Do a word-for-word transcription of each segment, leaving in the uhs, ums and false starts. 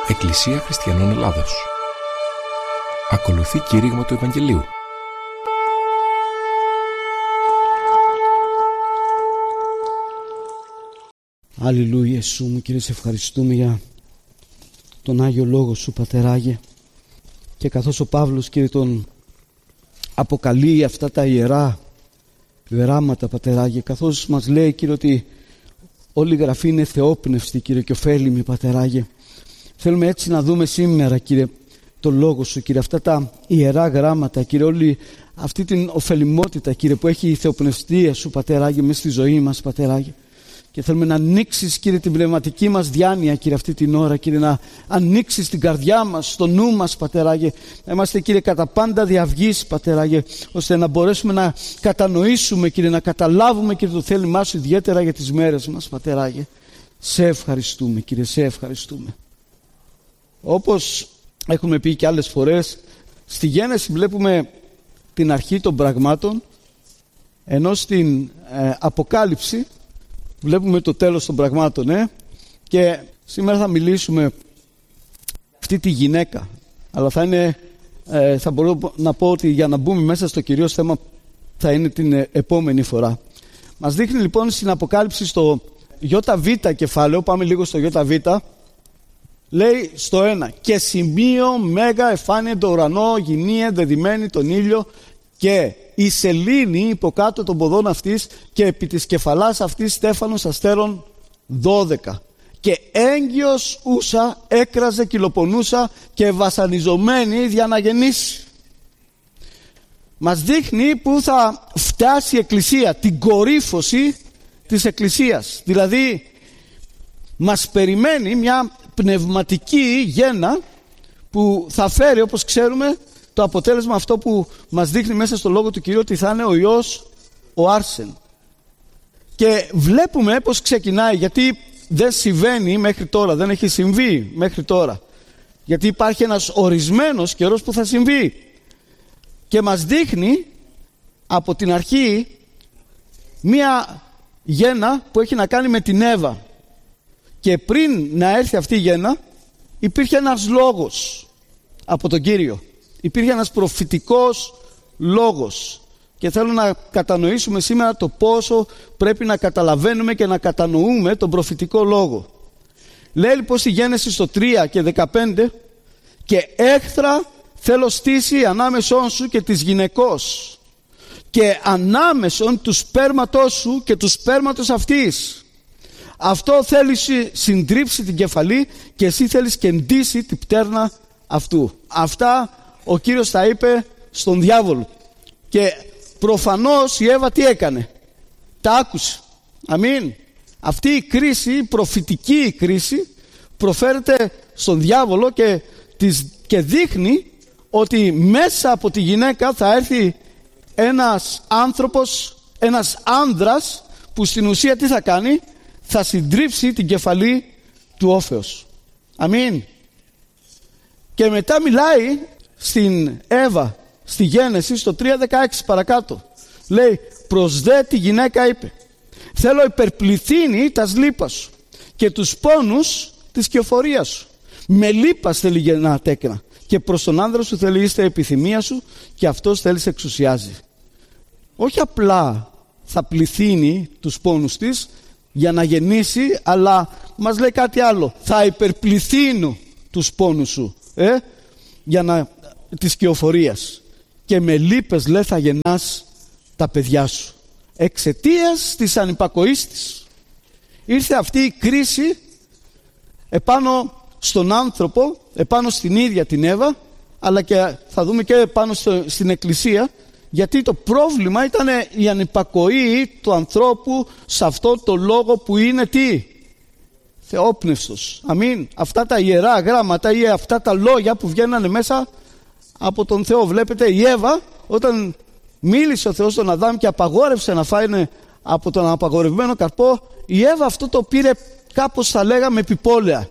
Εκκλησία Χριστιανών Ελλάδος. Ακολουθεί κήρυγμα του Ευαγγελίου. Αλληλούια Ιησού μου, Κύριε, σε ευχαριστούμε για τον Άγιο Λόγο Σου, Πατεράγε, και καθώς ο Παύλος, Κύριε, τον αποκαλεί αυτά τα ιερά γράμματα, Πατεράγε, καθώς μας λέει, Κύριε, ότι όλη η Γραφή είναι θεόπνευστη, Κύριε, και ωφέλιμη, Πατεράγε, θέλουμε έτσι να δούμε σήμερα, Κύριε, το Λόγο Σου, Κύριε, αυτά τα ιερά γράμματα, Κύριε, όλη αυτή την ωφελιμότητα, Κύριε, που έχει η θεοπνευστία Σου, Πατεράγε, μέσα στη ζωή μας, Πατεράγε. Και θέλουμε να ανοίξεις, Κύριε, την πνευματική μας διάνοια, Κύριε, αυτή την ώρα, Κύριε, να ανοίξεις την καρδιά μας, στο νου μας, Πατεράγε, να είμαστε, Κύριε, κατά πάντα διαυγής, Πατεράγε, ώστε να μπορέσουμε να κατανοήσουμε, Κύριε, να καταλάβουμε, Κύριε, το θέλημά Σου ιδιαίτερα για τις μέρες μας, Πατεράγε. Σε ευχαριστούμε, Κύριε, σε ευχαριστούμε. Όπως έχουμε πει και άλλες φορές, στη Γένεση βλέπουμε την αρχή των πραγμάτων, ενώ στην ε, Αποκάλυψη βλέπουμε το τέλος των πραγμάτων, ε? Και σήμερα θα μιλήσουμε αυτή τη γυναίκα, αλλά θα είναι, ε, θα μπορώ να πω ότι για να μπούμε μέσα στο κυρίως θέμα θα είναι την επόμενη φορά. Μας δείχνει λοιπόν στην Αποκάλυψη στο ΙΒ κεφάλαιο, πάμε λίγο στο ΙΒ, λέει στο ένα, και σημείο μέγα εφάνει το ουρανό, γυνή ενδεδειμένη τον ήλιο, και η σελήνη υποκάτω των ποδών αυτής, και επί της κεφαλάς αυτής στέφανος αστέρων δώδεκα, και έγκυος ούσα έκραζε, κυλοπονούσα και βασανιζομένη για να γεννήσει. Μας δείχνει που θα φτάσει η Εκκλησία, την κορύφωση της Εκκλησίας, δηλαδή μας περιμένει μια πνευματική γέννα που θα φέρει, όπως ξέρουμε, το αποτέλεσμα αυτό που μας δείχνει μέσα στο Λόγο του Κυρίου, ότι θα είναι ο Υιός ο Άρσεν. Και βλέπουμε πως ξεκινάει, γιατί δεν συμβαίνει μέχρι τώρα, δεν έχει συμβεί μέχρι τώρα, γιατί υπάρχει ένας ορισμένος καιρός που θα συμβεί, και μας δείχνει από την αρχή μία γέννα που έχει να κάνει με την Εύα. Και πριν να έρθει αυτή η γέννα υπήρχε ένας λόγος από τον Κύριο. Υπήρχε ένας προφητικός λόγος, και θέλω να κατανοήσουμε σήμερα το πόσο πρέπει να καταλαβαίνουμε και να κατανοούμε τον προφητικό λόγο. Λέει λοιπόν στη Γένεση στο τρία και δεκαπέντε, και έχθρα θέλω στήσει ανάμεσόν σου και της γυναικός, και ανάμεσον του σπέρματός σου και του σπέρματος αυτής. Αυτό θέλει συντρίψει την κεφαλή, και εσύ θέλεις κεντήσει την πτέρνα αυτού. Αυτά ο Κύριος τα είπε στον διάβολο, και προφανώς η Εύα τι έκανε? Τα άκουσε. Αμήν. Αυτή η κρίση, η προφητική κρίση, προφέρεται στον διάβολο και, της, και δείχνει ότι μέσα από τη γυναίκα θα έρθει ένας άνθρωπος, ένας άνδρας, που στην ουσία τι θα κάνει? Θα συντρίψει την κεφαλή του όφεως. Αμήν. Και μετά μιλάει στην Εύα, στη Γένεση, στο τρία δεκαέξι παρακάτω. Λέει, προς δε τη γυναίκα είπε, θέλω υπερπληθύνει τας λύπας σου και τους πόνους της κεφορίας σου. Με λύπας θέλει γεννά τέκνα, και προς τον άνδρα σου θέλει είστε επιθυμία σου, και αυτός θέλει σε εξουσιάζει. Όχι απλά θα πληθύνει τους πόνους της για να γεννήσει, αλλά μας λέει κάτι άλλο. Θα υπερπληθύνω τους πόνους σου, ε, για να, της κυοφορίας, και με λύπες λέει θα γεννάς τα παιδιά σου. Εξαιτίας της ανυπακοής της ήρθε αυτή η κρίση επάνω στον άνθρωπο, επάνω στην ίδια την Εύα, αλλά και θα δούμε και επάνω στο, στην Εκκλησία, γιατί το πρόβλημα ήταν η ανυπακοή του ανθρώπου σε αυτό το λόγο που είναι τι? Θεόπνευστος. Αμήν. Αυτά τα ιερά γράμματα ή αυτά τα λόγια που βγαίνανε μέσα από τον Θεό. Βλέπετε, η Εύα, όταν μίλησε ο Θεός στον Αδάμ και απαγόρευσε να φάνε από τον απαγορευμένο καρπό, η Εύα αυτό το πήρε κάπως, θα λέγαμε, επιπόλαια.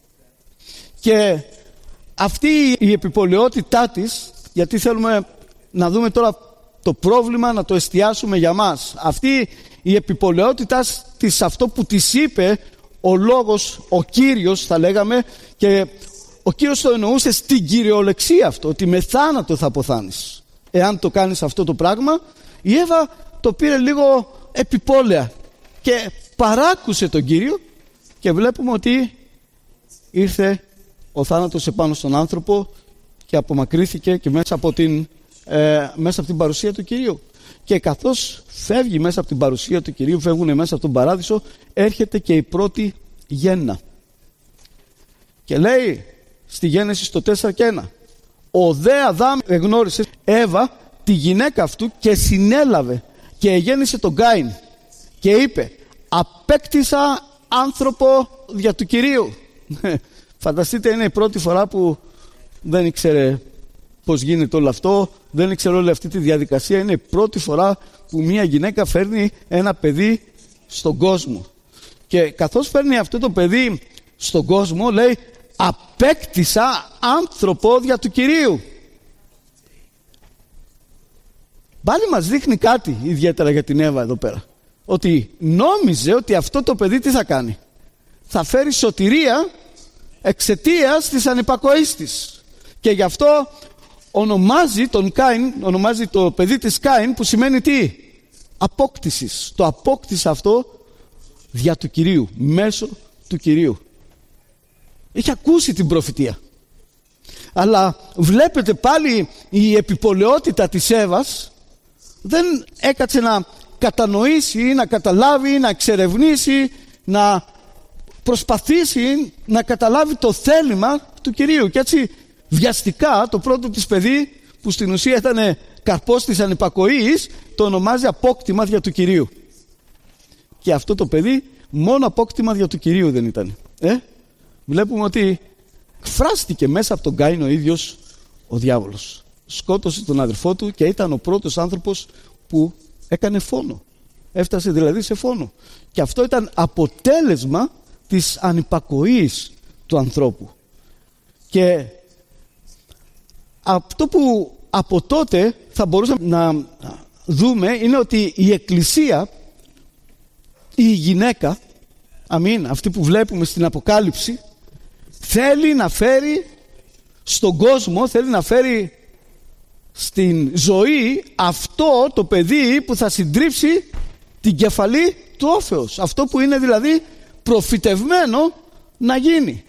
Και αυτή η επιπολαιότητά της, γιατί θέλουμε να δούμε τώρα το πρόβλημα, να το εστιάσουμε για μας. Αυτή η επιπολαιότητά της, αυτό που της είπε ο λόγος, ο Κύριος θα λέγαμε, και ο Κύριος το εννοούσε στην κυριολεξία αυτό, ότι με θάνατο θα αποθάνεις εάν το κάνεις αυτό το πράγμα. Η Εύα το πήρε λίγο επιπόλαια και παράκουσε τον Κύριο, και βλέπουμε ότι ήρθε ο θάνατος επάνω στον άνθρωπο και απομακρύθηκε και μέσα από την, ε, μέσα από την παρουσία του Κυρίου. Και καθώς φεύγει μέσα από την παρουσία του Κυρίου, φεύγουν μέσα από τον παράδεισο, έρχεται και η πρώτη γέννα. Και λέει στη Γένεση στο τέσσερα και ένα, ο δε Αδάμ εγνώρισε Εύα τη γυναίκα αυτού και συνέλαβε και εγέννησε τον Κάιν και είπε, απέκτησα άνθρωπο δια του Κυρίου. Φανταστείτε, είναι η πρώτη φορά που δεν ήξερε πώς γίνεται όλο αυτό, δεν ήξερε όλη αυτή τη διαδικασία. Είναι η πρώτη φορά που μια γυναίκα φέρνει ένα παιδί στον κόσμο. Και καθώς φέρνει αυτό το παιδί στον κόσμο, λέει, απέκτησα άνθρωπο δια του Κυρίου. Πάλι μας δείχνει κάτι ιδιαίτερα για την Εύα εδώ πέρα. Ότι νόμιζε ότι αυτό το παιδί τι θα κάνει? Θα φέρει σωτηρία εξαιτίας της ανυπακοής της. Και γι' αυτό ονομάζει τον Κάιν, ονομάζει το παιδί της Κάιν, που σημαίνει τι? Απόκτησης. Το απόκτησε αυτό δια του Κυρίου, μέσω του Κυρίου. Είχε ακούσει την προφητεία. Αλλά βλέπετε πάλι η επιπολαιότητα της Εύας δεν έκατσε να κατανοήσει, να καταλάβει, να εξερευνήσει, να προσπαθήσει να καταλάβει το θέλημα του Κυρίου. Και έτσι βιαστικά το πρώτο της παιδί, που στην ουσία ήταν καρπός της ανυπακοής, το ονομάζει απόκτημα δια του Κυρίου. Και αυτό το παιδί μόνο απόκτημα δια του Κυρίου δεν ήταν. Ε? Βλέπουμε ότι φράστηκε μέσα από τον Κάιν ο ίδιος ο διάβολος. Σκότωσε τον αδερφό του και ήταν ο πρώτος άνθρωπος που έκανε φόνο. Έφτασε δηλαδή σε φόνο. Και αυτό ήταν αποτέλεσμα της ανυπακοής του ανθρώπου. Και αυτό που από τότε θα μπορούσαμε να δούμε είναι ότι η Εκκλησία, η γυναίκα, αμήν, αυτή που βλέπουμε στην Αποκάλυψη, θέλει να φέρει στον κόσμο, θέλει να φέρει στην ζωή αυτό το παιδί που θα συντρίψει την κεφαλή του όφεως. Αυτό που είναι δηλαδή προφητευμένο να γίνει.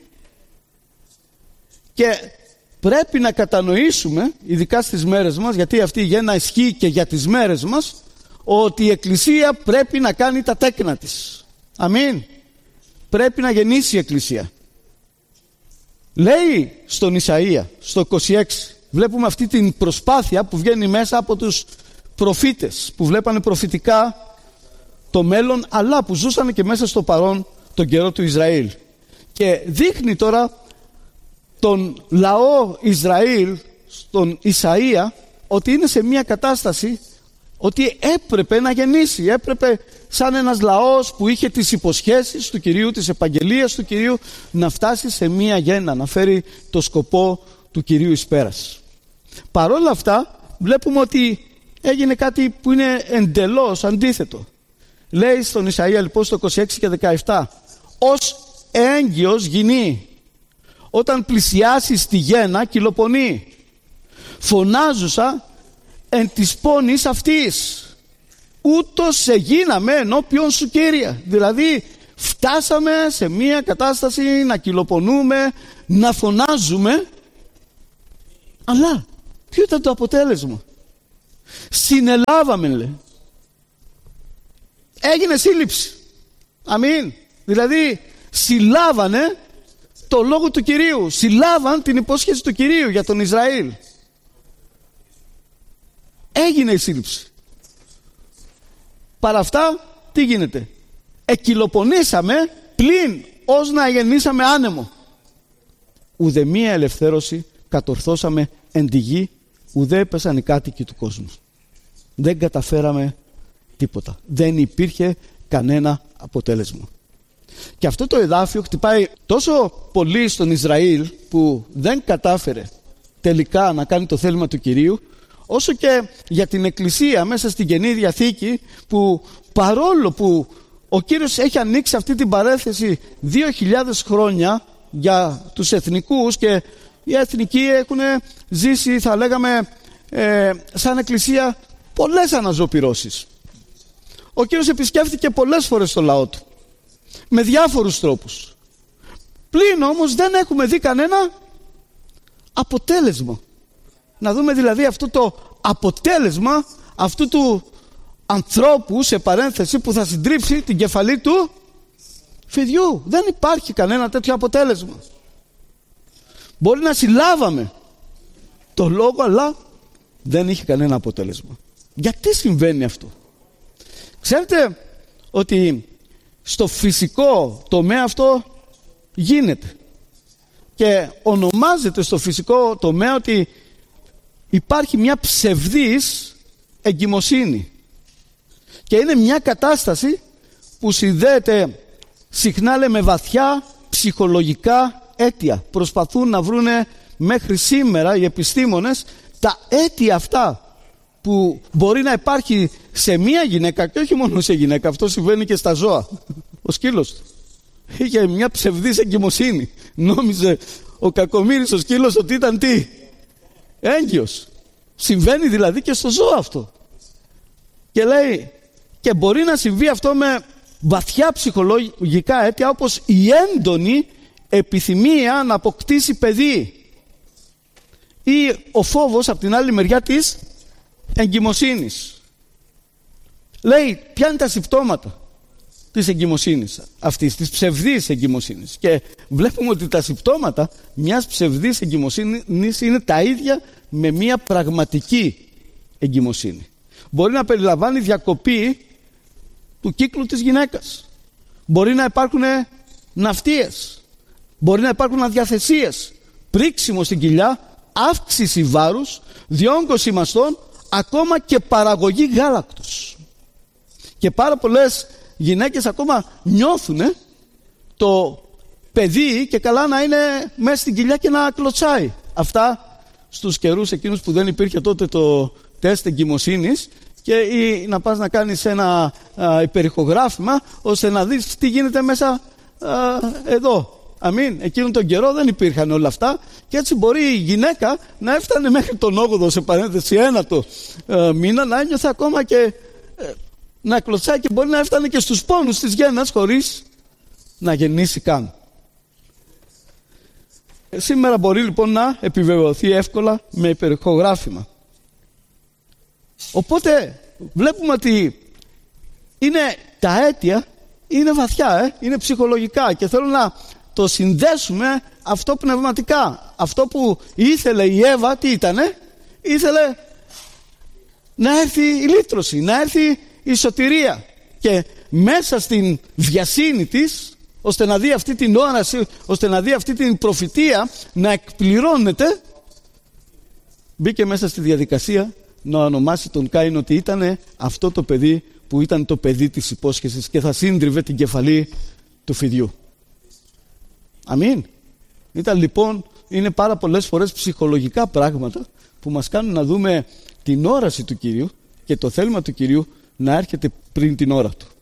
Και πρέπει να κατανοήσουμε, ειδικά στις μέρες μας, γιατί αυτή η γέννα ισχύει και για τις μέρες μας, ότι η Εκκλησία πρέπει να κάνει τα τέκνα της. Αμήν. Πρέπει να γεννήσει η Εκκλησία. Λέει στον Ισαΐα, στο είκοσι έξι, βλέπουμε αυτή την προσπάθεια που βγαίνει μέσα από τους προφήτες, που βλέπανε προφητικά το μέλλον, αλλά που ζούσαν και μέσα στο παρόν τον καιρό του Ισραήλ. Και δείχνει τώρα τον λαό Ισραήλ, στον Ισαΐα, ότι είναι σε μια κατάσταση ότι έπρεπε να γεννήσει, έπρεπε σαν ένας λαός που είχε τις υποσχέσεις του Κυρίου, τις επαγγελίες του Κυρίου, να φτάσει σε μια γέννα, να φέρει το σκοπό του Κυρίου εις πέρας. Παρόλα αυτά βλέπουμε ότι έγινε κάτι που είναι εντελώς αντίθετο. Λέει στον Ισαΐα λοιπόν στο είκοσι έξι και δεκαεπτά, ως έγκυος γυνή, όταν πλησιάσεις τη γέννα κυλοπονεί, φωνάζουσα εν της πόνης αυτής, ούτως σε γίναμε ενώπιον σου Κύριε. Δηλαδή φτάσαμε σε μια κατάσταση να κυλοπονούμε, να φωνάζουμε, αλλά ποιο ήταν το αποτέλεσμα? Συνελάβαμε, λέει. Έγινε σύλληψη. Αμήν. Δηλαδή συλλάβανε το λόγο του Κυρίου, συλλάβαν την υπόσχεση του Κυρίου για τον Ισραήλ. Έγινε η σύλληψη. Παρά αυτά τι γίνεται? Εκυλοπονήσαμε πλην ως να γεννήσαμε άνεμο. Ουδεμία ελευθέρωση κατορθώσαμε εν τη γη, ουδέ έπεσαν οι κάτοικοι του κόσμου. Δεν καταφέραμε τίποτα. Δεν υπήρχε κανένα αποτέλεσμα. Και αυτό το εδάφιο χτυπάει τόσο πολύ στον Ισραήλ, που δεν κατάφερε τελικά να κάνει το θέλημα του Κυρίου, όσο και για την Εκκλησία μέσα στην Καινή Διαθήκη, που παρόλο που ο Κύριος έχει ανοίξει αυτή την παρέθεση δύο χιλιάδες χρόνια για τους εθνικούς, και οι εθνικοί έχουν ζήσει, θα λέγαμε, ε, σαν εκκλησία πολλές αναζωπυρώσεις. Ο Κύριος επισκέφθηκε πολλές φορές το λαό του με διάφορους τρόπους. Πλην όμως δεν έχουμε δει κανένα αποτέλεσμα. Να δούμε δηλαδή αυτό το αποτέλεσμα αυτού του ανθρώπου, σε παρένθεση, που θα συντρίψει την κεφαλή του φιδιού. Δεν υπάρχει κανένα τέτοιο αποτέλεσμα. Μπορεί να συλλάβαμε το λόγο, αλλά δεν είχε κανένα αποτέλεσμα. Γιατί συμβαίνει αυτό? Ξέρετε ότι στο φυσικό τομέα αυτό γίνεται, και ονομάζεται στο φυσικό τομέα ότι υπάρχει μια ψευδής εγκυμοσύνη, και είναι μια κατάσταση που συνδέεται συχνά, λέμε, με βαθιά ψυχολογικά αίτια. Προσπαθούν να βρούνε μέχρι σήμερα οι επιστήμονες τα αίτια αυτά που μπορεί να υπάρχει σε μία γυναίκα, και όχι μόνο σε γυναίκα, αυτό συμβαίνει και στα ζώα. Ο σκύλος είχε μια ψευδής εγκυμοσύνη. Νόμιζε ο κακομοίρης ο σκύλος ότι ήταν τι? Έγκυος. Συμβαίνει δηλαδή και στο ζώο αυτό. Και λέει, και μπορεί να συμβεί αυτό με βαθιά ψυχολογικά αίτια, όπως η έντονη επιθυμία να αποκτήσει παιδί, ή ο φόβος από την άλλη μεριά της εγκυμοσύνης. Λέει, ποια είναι τα συμπτώματα της εγκυμοσύνης αυτής, της ψευδής εγκυμοσύνης? Και βλέπουμε ότι τα συμπτώματα μιας ψευδής εγκυμοσύνης είναι τα ίδια με μια πραγματική εγκυμοσύνη. Μπορεί να περιλαμβάνει διακοπή του κύκλου της γυναίκας. Μπορεί να υπάρχουν ναυτίες. Μπορεί να υπάρχουν αδιαθεσίες, πρίξιμο στην κοιλιά, αύξηση βάρους, διόγκωση μαστών, ακόμα και παραγωγή γάλακτος. Και πάρα πολλές γυναίκες ακόμα νιώθουν το παιδί, και καλά να είναι μέσα στην κοιλιά και να κλωτσάει. Αυτά στους καιρούς εκείνους που δεν υπήρχε τότε το τεστ εγκυμοσύνης, και ή να πας να κάνεις ένα α, υπερηχογράφημα ώστε να δεις τι γίνεται μέσα α, εδώ. Αμήν. Εκείνον τον καιρό δεν υπήρχαν όλα αυτά, και έτσι μπορεί η γυναίκα να έφτανε μέχρι τον όγδοο, σε παρένθεση ένατο ε, μήνα, να ένιωθε ακόμα και ε, να κλωτσάει, και μπορεί να έφτανε και στους πόνους της γέννας χωρίς να γεννήσει καν. Ε, σήμερα μπορεί λοιπόν να επιβεβαιωθεί εύκολα με υπερηχογράφημα. Οπότε βλέπουμε ότι είναι τα αίτια, είναι βαθιά, ε, είναι ψυχολογικά, και θέλω να το συνδέσουμε αυτό πνευματικά. Αυτό που ήθελε η Εύα, τι ήτανε? Ήθελε να έρθει η λύτρωση, να έρθει η σωτηρία, και μέσα στην βιασύνη της, ώστε να δει αυτή την όραση, ώστε να δει αυτή την προφητεία να εκπληρώνεται, μπήκε μέσα στη διαδικασία να ονομάσει τον Κάιν ότι ήταν αυτό το παιδί που ήταν το παιδί της υπόσχεσης, και θα σύντριβε την κεφαλή του φιδιού. Αμήν. Ήταν λοιπόν, είναι πάρα πολλές φορές ψυχολογικά πράγματα που μας κάνουν να δούμε την όραση του Κυρίου και το θέλημα του Κυρίου να έρχεται πριν την ώρα του.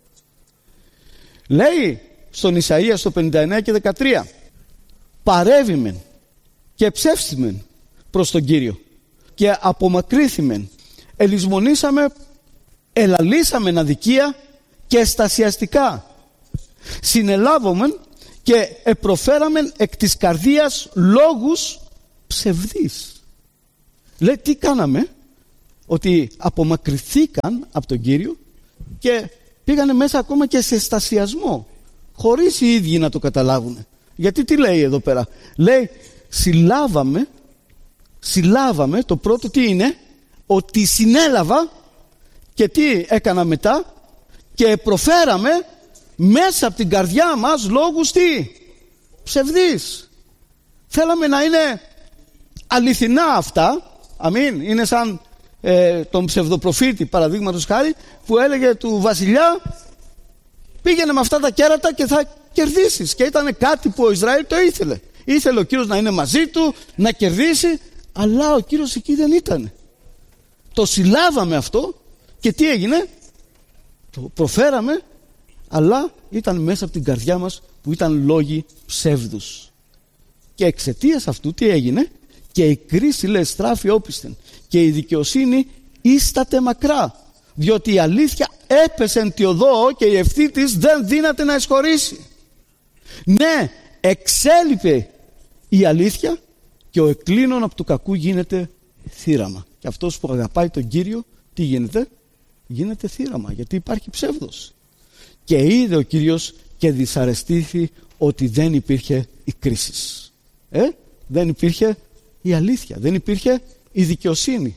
Λέει στον Ισαΐα στο πενήντα εννέα και δεκατρία, παρέβημεν και ψεύσιμεν προς τον Κύριο και απομακρύθημεν, ελισμονήσαμε, ελαλήσαμεν αδικία και εστασιαστικά, συνελάβομεν και επροφέραμεν εκ της καρδίας λόγους ψευδείς. Λέει, τι κάναμε? Ότι απομακρυθήκαν από τον Κύριο και πήγανε μέσα ακόμα και σε εστασιασμό, χωρίς οι ίδιοι να το καταλάβουν. Γιατί τι λέει εδώ πέρα? Λέει, συλλάβαμε, συλλάβαμε, το πρώτο τι είναι? Ότι συνέλαβα, και τι έκανα μετά? Και προφέραμε μέσα από την καρδιά μας λόγους τι? Ψευδείς. Θέλαμε να είναι αληθινά αυτά. Αμήν. Είναι σαν ε, τον ψευδοπροφήτη, παραδείγματος χάρη, που έλεγε του βασιλιά, πήγαινε με αυτά τα κέρατα και θα κερδίσεις. Και ήταν κάτι που ο Ισραήλ το ήθελε. Ήθελε ο Κύριος να είναι μαζί του, να κερδίσει, αλλά ο Κύριος εκεί δεν ήταν. Το συλλάβαμε αυτό, και τι έγινε? Το προφέραμε, αλλά ήταν μέσα από την καρδιά μας που ήταν λόγοι ψεύδους. Και εξαιτίας αυτού τι έγινε? Και η κρίση, λέει, στράφει όπισθεν και η δικαιοσύνη ίσταται μακρά, διότι η αλήθεια έπεσε εν τη οδό και η ευθύ της δεν δύναται να εισχωρήσει. Ναι, εξέλιπε η αλήθεια και ο εκκλίνων από του κακού γίνεται θύραμα. Και αυτός που αγαπάει τον Κύριο, τι γίνεται? Γίνεται θύραμα, γιατί υπάρχει ψεύδος. Και είδε ο Κύριος και δυσαρεστήθη ότι δεν υπήρχε η κρίση. Ε, δεν υπήρχε η αλήθεια, δεν υπήρχε η δικαιοσύνη.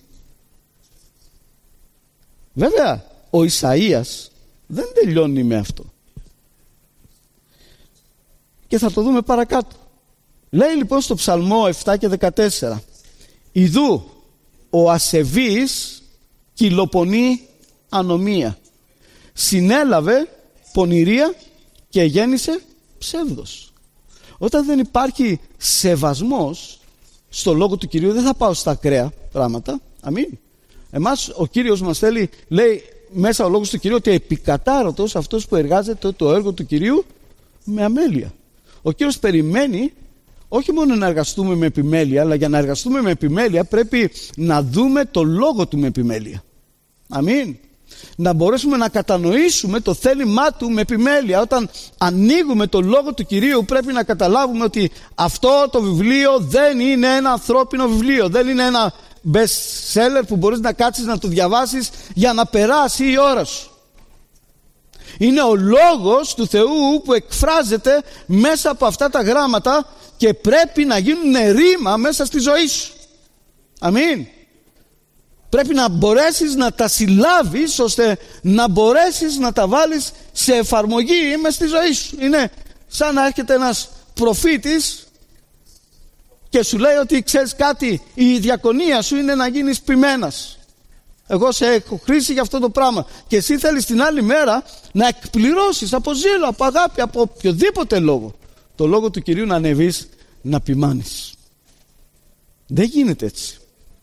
Βέβαια, ο Ισαΐας δεν τελειώνει με αυτό. Και θα το δούμε παρακάτω. Λέει λοιπόν στο Ψαλμό επτά και δεκατέσσερα: «Ιδού ο ασεβής κυλοπονεί ανομία, συνέλαβε πονηρία και γέννησε ψεύδος». Όταν δεν υπάρχει σεβασμός στο λόγο του Κυρίου, δεν θα πάω στα ακραία πράγματα. Αμήν. Εμάς ο Κύριος μας θέλει, λέει μέσα ο λόγος του Κυρίου, ότι επικατάρωτος αυτός που εργάζεται το έργο του Κυρίου με αμέλεια. Ο Κύριος περιμένει όχι μόνο να εργαστούμε με επιμέλεια, αλλά για να εργαστούμε με επιμέλεια πρέπει να δούμε το λόγο του με επιμέλεια. Αμήν. Να μπορέσουμε να κατανοήσουμε το θέλημά του με επιμέλεια. Όταν ανοίγουμε το λόγο του Κυρίου πρέπει να καταλάβουμε ότι αυτό το βιβλίο δεν είναι ένα ανθρώπινο βιβλίο, δεν είναι ένα best seller που μπορείς να κάτσεις να το διαβάσεις για να περάσει η ώρα σου. Είναι ο λόγος του Θεού που εκφράζεται μέσα από αυτά τα γράμματα και πρέπει να γίνουν ρήμα μέσα στη ζωή σου. Αμήν. Πρέπει να μπορέσεις να τα συλλάβεις ώστε να μπορέσεις να τα βάλεις σε εφαρμογή μέσα στη ζωή σου. Είναι σαν να έρχεται ένας προφήτης και σου λέει ότι ξέρεις κάτι, η διακονία σου είναι να γίνεις ποιμένας. Εγώ σε έχω χρήσει για αυτό το πράγμα και εσύ θέλεις την άλλη μέρα να εκπληρώσεις από ζήλο, από αγάπη, από οποιοδήποτε λόγο το λόγο του Κυρίου, να ανεβείς να ποιμάνεις. Δεν γίνεται έτσι.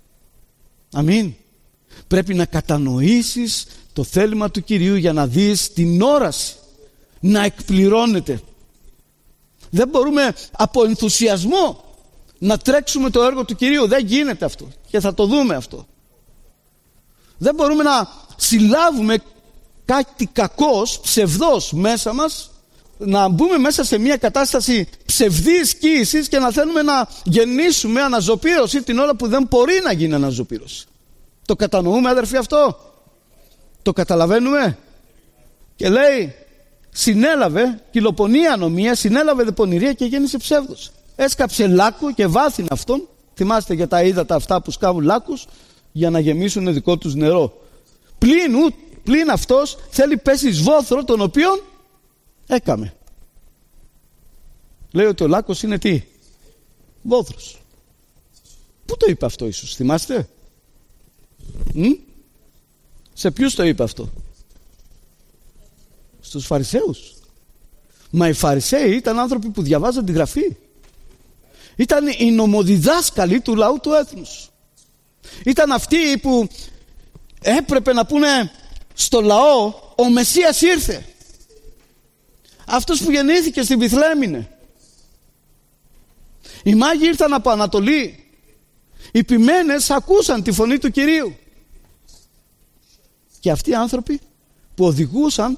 Αμήν. Πρέπει να κατανοήσεις το θέλημα του Κυρίου για να δεις την όραση να εκπληρώνεται. Δεν μπορούμε από ενθουσιασμό να τρέξουμε το έργο του Κυρίου. Δεν γίνεται αυτό και θα το δούμε αυτό. Δεν μπορούμε να συλλάβουμε κάτι κακός, ψευδός μέσα μας, να μπούμε μέσα σε μια κατάσταση ψευδής κοίησης και να θέλουμε να γεννήσουμε αναζωπήρωση την ώρα που δεν μπορεί να γίνει αναζωπήρωση. Το κατανοούμε, αδερφοί, αυτό? Το καταλαβαίνουμε? Και λέει, συνέλαβε κυλοπονία ανομία, συνέλαβε δε πονηρία και γέννησε ψεύδος. Έσκαψε λάκκο και βάθυνε αυτόν. Θυμάστε για τα ύδατα αυτά που σκάβουν λάκκους για να γεμίσουν δικό τους νερό. Πλην, πλην αυτός θέλει πέσει βόθρο, τον οποίον έκαμε. Λέει ότι ο λάκκος είναι τι? Βόθρος. Πού το είπε αυτό Ιησούς, θυμάστε? Μ? Σε ποιους το είπε αυτό? Στους Φαρισαίους. Μα οι Φαρισαίοι ήταν άνθρωποι που διαβάζαν τη Γραφή. Ήταν οι νομοδιδάσκαλοι του λαού του έθνους. Ήταν αυτοί που έπρεπε να πούνε στο λαό, ο Μεσσίας ήρθε. Αυτός που γεννήθηκε στην Βιθλεέμ είναι. Οι μάγοι ήρθαν από Ανατολή. Οι ποιμένες ακούσαν τη φωνή του Κυρίου. Και αυτοί οι άνθρωποι που οδηγούσαν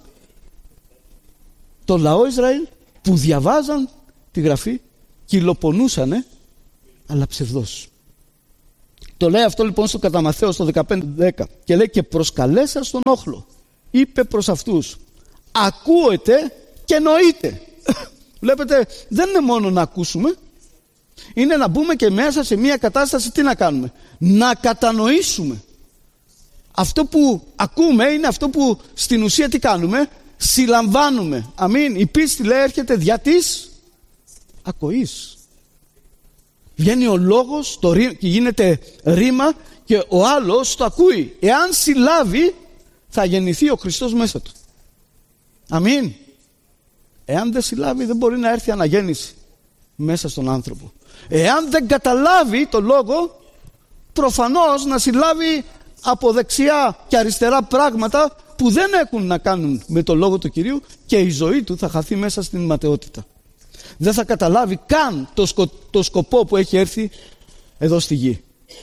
το λαό Ισραήλ, που διαβάζαν τη Γραφή, κυλοπονούσανε, αλλά ψευδός. Το λέει αυτό λοιπόν στο κατά Μαθαίο στο δεκαπέντε δέκα και λέει, και προσκαλέσα στον όχλο, είπε προς αυτούς, ακούετε και νοείτε. Βλέπετε, δεν είναι μόνο να ακούσουμε, είναι να μπούμε και μέσα σε μια κατάσταση, τι να κάνουμε? Να κατανοήσουμε. Αυτό που ακούμε είναι αυτό που στην ουσία τι κάνουμε? Συλλαμβάνουμε. Αμήν. Η πίστη, λέει, έρχεται δια της ακοής. Βγαίνει ο λόγος το ρή, και γίνεται ρήμα και ο άλλος το ακούει. Εάν συλλάβει θα γεννηθεί ο Χριστός μέσα του. Αμήν. Εάν δεν συλλάβει δεν μπορεί να έρθει αναγέννηση μέσα στον άνθρωπο. Εάν δεν καταλάβει το λόγο, προφανώς να συλλάβει από δεξιά και αριστερά πράγματα που δεν έχουν να κάνουν με το λόγο του Κυρίου και η ζωή του θα χαθεί μέσα στην ματαιότητα. δεν θα καταλάβει καν το, σκο, το σκοπό που έχει έρθει εδώ στη γη.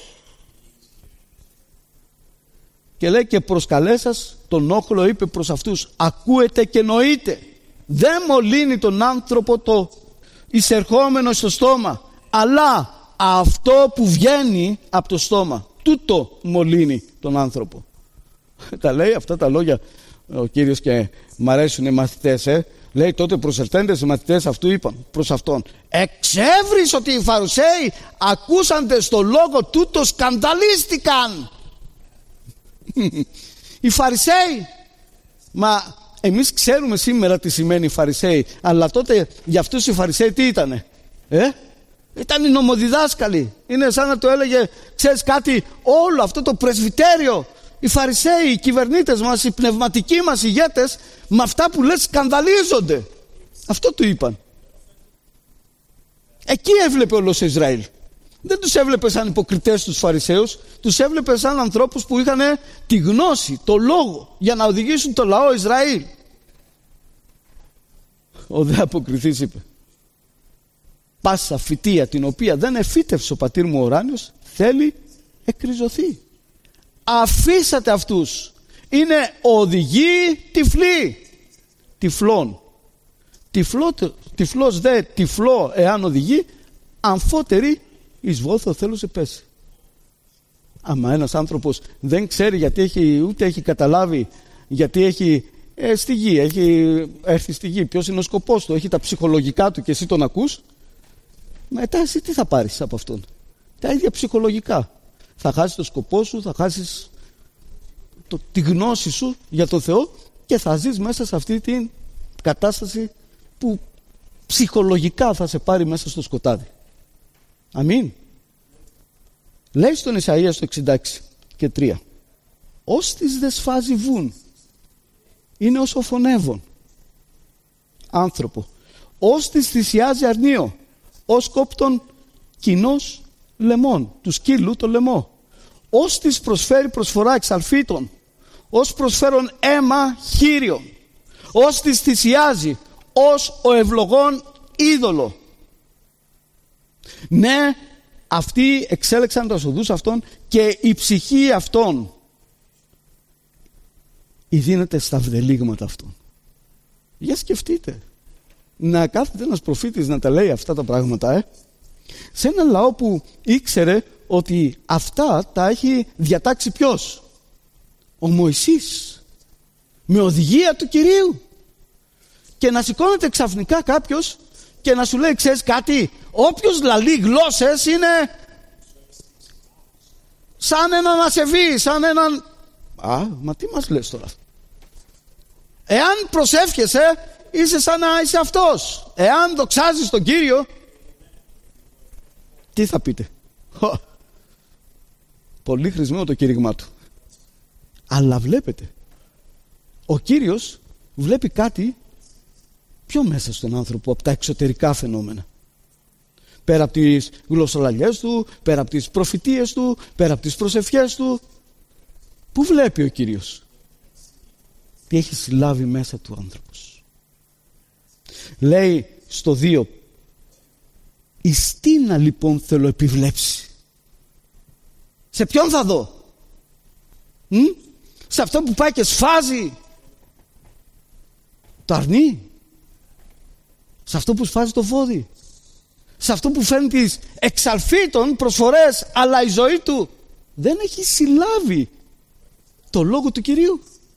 Και λέει και προσκαλέσας τον όχλο, είπε προς αυτούς, ακούετε και νοείτε. Δεν μολύνει τον άνθρωπο το εισερχόμενο στο στόμα, αλλά αυτό που βγαίνει από το στόμα, τούτο μολύνει τον άνθρωπο. Τα λέει αυτά τα λόγια ο Κύριος και μ' αρέσουν οι μαθητές, ε. Λέει τότε προσελθέντες οι μαθητές αυτού είπαν προς αυτόν, εξεύρεις ότι οι Φαρισαίοι ακούσαντες το λόγο τούτο σκανδαλίστηκαν. Οι Φαρισαίοι, μα εμείς ξέρουμε σήμερα τι σημαίνει Φαρισαίοι, αλλά τότε για αυτούς οι Φαρισαίοι τι ήτανε, ε? Ήταν οι νομοδιδάσκαλοι. Είναι σαν να το έλεγε, ξέρεις κάτι, όλο αυτό το πρεσβυτέριο, οι Φαρισαίοι, οι κυβερνήτες μας, οι πνευματικοί μας ηγέτες, με αυτά που λες σκανδαλίζονται. Αυτό του είπαν. Εκεί έβλεπε όλος ο Ισραήλ. Δεν τους έβλεπε σαν υποκριτές τους Φαρισαίους, τους έβλεπε σαν ανθρώπους που είχαν τη γνώση, το λόγο για να οδηγήσουν το λαό Ισραήλ. Ο δε αποκριθής είπε, πάσα φυτεία την οποία δεν εφύτευσε ο πατήρ μου ο ουράνιος θέλει εκριζωθεί. Αφήσατε αυτούς. Είναι οδηγοί τυφλοί. Τυφλών. Τυφλό, τυφλός δε τυφλό εάν οδηγεί, αμφότεροι εις βόθο θέλω σε πέσει. Άμα ένας άνθρωπος δεν ξέρει γιατί έχει, ούτε έχει καταλάβει γιατί έχει ε, στη γη, έχει έρθει στη γη, ποιος είναι ο σκοπός του, έχει τα ψυχολογικά του και εσύ τον ακούς, μετά εσύ τι θα πάρεις από αυτόν? Τα ίδια ψυχολογικά. Θα χάσεις το σκοπό σου, θα χάσεις το, τη γνώση σου για τον Θεό και θα ζεις μέσα σε αυτή την κατάσταση που ψυχολογικά θα σε πάρει μέσα στο σκοτάδι. Αμήν. Λέει στον Ισαΐα στο εξήντα έξι και τρία, ως της δε σφάζει βουν, είναι όσο φωνεύων άνθρωπο, ως της θυσιάζει αρνείο, ως κόπτον κοινός λαιμών, του σκύλου το λαιμό, ως της προσφέρει προσφορά εξαλφίτων, ως προσφέρον αίμα χείριον, ως της θυσιάζει, ως ο ευλογών είδωλο. Ναι, αυτοί εξέλεξαν τα οδούς αυτών και η ψυχή αυτών ειδύνεται στα βδελίγματα αυτών. Για σκεφτείτε, να κάθεται ένας προφήτης να τα λέει αυτά τα πράγματα, ε? σε ένα λαό που ήξερε ότι αυτά τα έχει διατάξει ποιος? Ο Μωυσής, με οδηγία του Κυρίου. Και να σηκώνεται ξαφνικά κάποιος και να σου λέει, ξέρεις κάτι, όποιος λαλεί γλώσσες είναι σαν έναν ασεβή, σαν έναν... Α, μα τι μας λες τώρα? Εάν προσεύχεσαι, είσαι σαν να είσαι αυτός. Εάν δοξάζεις τον Κύριο, τι θα πείτε? Πολύ χρησιμό το κήρυγμά του. Αλλά βλέπετε, ο Κύριος βλέπει κάτι πιο μέσα στον άνθρωπο από τα εξωτερικά φαινόμενα. Πέρα από τις γλωσσολαλιές του, πέρα από τις προφητείες του, πέρα από τις προσευχές του. Πού βλέπει ο Κύριος? Τι έχει συλλάβει μέσα του άνθρωπος. Λέει στο δύο, εις τίνα λοιπόν θέλω επιβλέψει? Σε ποιον θα δω? Μ? Σε αυτό που πάει και σφάζει το αρνί? Σε αυτό που σφάζει το βόδι? Σε αυτό που φέρνει τις εξαλφίτων προσφορές, αλλά η ζωή του δεν έχει συλλάβει το λόγο του Κυρίου?